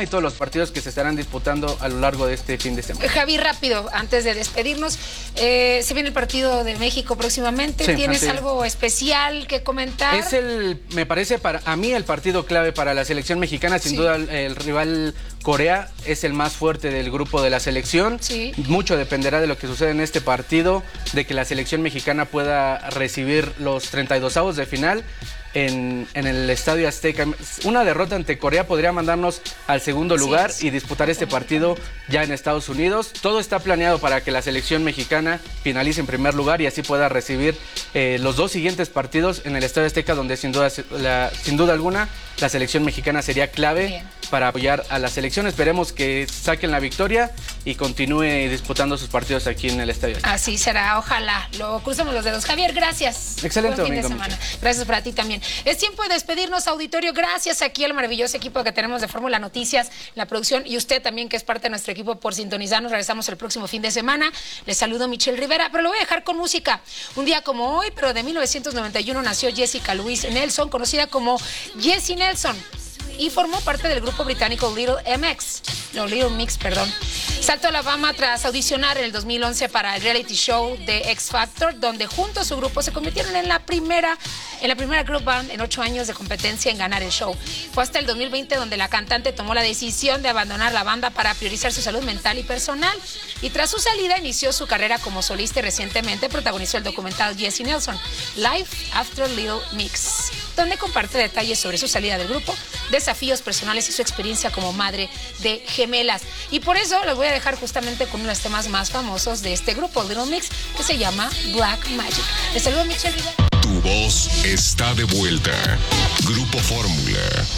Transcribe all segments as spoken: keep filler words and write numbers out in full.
y todos los partidos que se estarán disputando a lo largo de este fin de semana. Javi, rápido, antes de despedirnos, eh, se viene el partido de México próximamente. Sí, ¿tienes algo especial que comentar? Es el, me parece para a mí el partido clave para la selección mexicana. Sin sí. duda el, el rival Corea es el más fuerte del grupo de la selección. Sí. Mucho dependerá de lo que suceda en este partido, de que la selección mexicana pueda recibir los treinta y dos avos de final en, en el Estadio Azteca. Una derrota ante Corea podría mandarnos al segundo lugar sí, y disputar este partido ya en Estados Unidos. Todo está planeado para que la selección mexicana finalice en primer lugar y así pueda recibir eh, los dos siguientes partidos en el Estadio Azteca, donde sin duda, la, sin duda alguna la selección mexicana sería clave Bien. para apoyar a la selección. Esperemos que saquen la victoria y continúe disputando sus partidos aquí en el Estadio. Así será, ojalá. Lo cruzamos los dedos. Javier, gracias. Excelente Buen fin domingo, de semana. Mucho. Gracias para ti también. Es tiempo de despedirnos, auditorio. Gracias aquí al maravilloso equipo que tenemos de Fórmula Noticias, la producción, y usted también, que es parte de nuestro equipo, por sintonizarnos. Regresamos el próximo fin de semana. Les saludo Michelle Rivera, pero lo voy a dejar con música. Un día como hoy, pero de mil novecientos noventa y uno, nació Jessica Louise Nelson, conocida como Jessie Nelson, y formó parte del grupo británico Little M X, no, Little Mix, perdón. Saltó a la fama tras audicionar en el dos mil once para el reality show de X Factor, donde junto a su grupo se convirtieron en la primera, en la primera group band en ocho años de competencia en ganar el show. Fue hasta el dos mil veinte donde la cantante tomó la decisión de abandonar la banda para priorizar su salud mental y personal. Y tras su salida inició su carrera como solista y recientemente protagonizó el documental Jessie Nelson, Life After Little Mix, donde comparte detalles sobre su salida del grupo, desafíos personales y su experiencia como madre de gemelas. Y por eso les voy a dejar justamente con uno de los temas más famosos de este grupo, Little Mix, que se llama Black Magic. Les saludo, Michelle Rivera. Tu voz está de vuelta. Grupo Fórmula.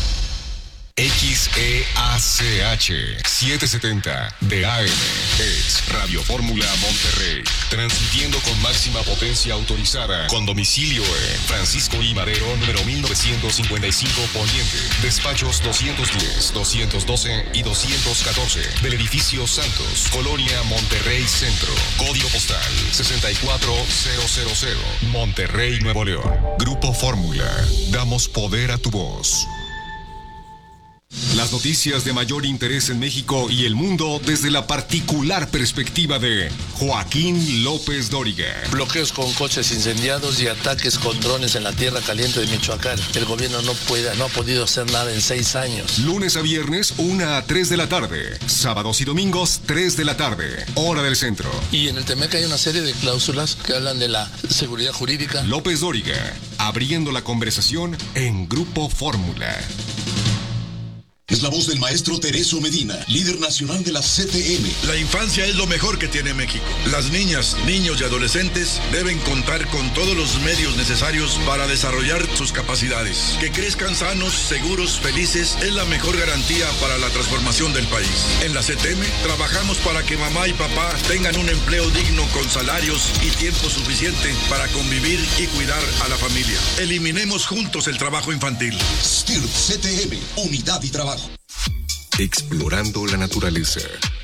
X E A C H setecientos setenta de A M es Radio Fórmula Monterrey, transmitiendo con máxima potencia autorizada, con domicilio en Francisco I. Madero, número mil novecientos cincuenta y cinco Poniente, despachos doscientos diez, doscientos doce y doscientos catorce, del edificio Santos, Colonia Monterrey Centro, código postal sesenta y cuatro mil, Monterrey, Nuevo León. Grupo Fórmula, damos poder a tu voz. Las noticias de mayor interés en México y el mundo desde la particular perspectiva de Joaquín López Dóriga. Bloqueos con coches incendiados y ataques con drones en la tierra caliente de Michoacán. El gobierno no puede, no ha podido hacer nada en seis años. Lunes a viernes, una a tres de la tarde. Sábados y domingos, tres de la tarde. Hora del centro. Y en el Temec hay una serie de cláusulas que hablan de la seguridad jurídica. López Dóriga, abriendo la conversación en Grupo Fórmula. Es la voz del maestro Tereso Medina, líder nacional de la C T M. La infancia es lo mejor que tiene México. Las niñas, niños y adolescentes deben contar con todos los medios necesarios para desarrollar sus capacidades. Que crezcan sanos, seguros, felices es la mejor garantía para la transformación del país. En la C T M trabajamos para que mamá y papá tengan un empleo digno con salarios y tiempo suficiente para convivir y cuidar a la familia. Eliminemos juntos el trabajo infantil. S T I R P C T M, unidad y trabajo. Explorando la naturaleza.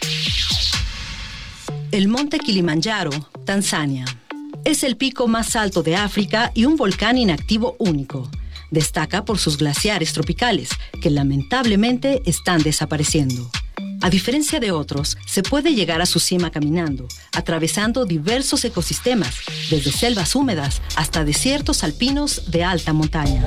El monte Kilimanjaro, Tanzania. Es el pico más alto de África y un volcán inactivo único. Destaca por sus glaciares tropicales, que lamentablemente están desapareciendo. A diferencia de otros, se puede llegar a su cima caminando, atravesando diversos ecosistemas, desde selvas húmedas hasta desiertos alpinos de alta montaña.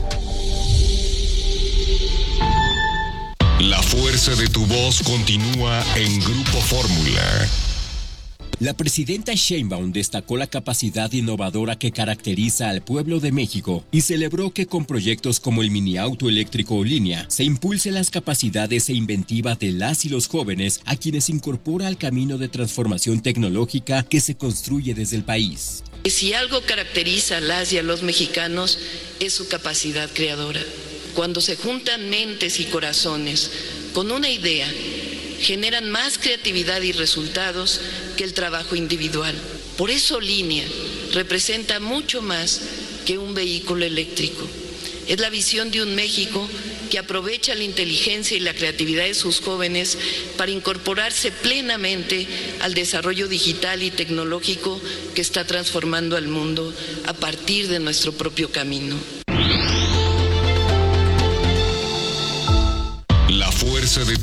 La fuerza de tu voz continúa en Grupo Fórmula. La presidenta Sheinbaum destacó la capacidad innovadora que caracteriza al pueblo de México y celebró que con proyectos como el mini auto eléctrico Línea se impulse las capacidades e inventiva de las y los jóvenes, a quienes incorpora al camino de transformación tecnológica que se construye desde el país. Si algo caracteriza a las y a los mexicanos es su capacidad creadora. Cuando se juntan mentes y corazones con una idea, generan más creatividad y resultados que el trabajo individual. Por eso Línea representa mucho más que un vehículo eléctrico. Es la visión de un México que aprovecha la inteligencia y la creatividad de sus jóvenes para incorporarse plenamente al desarrollo digital y tecnológico que está transformando al mundo a partir de nuestro propio camino. La fuerza de